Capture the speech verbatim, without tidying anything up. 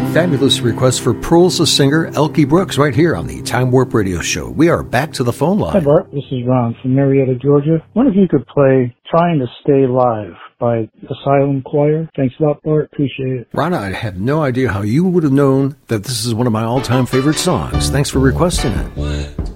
Fabulous request for Pearls of singer Elkie Brooks right here on the Time Warp Radio Show. We are back to the phone line. Hi, Bart. This is Ron from Marietta, Georgia. I wonder if you could play Trying to Stay Live by Asylum Choir. Thanks a lot, Bart. Appreciate it. Ron, I have no idea how you would have known that this is one of my all-time favorite songs. Thanks for requesting it. One,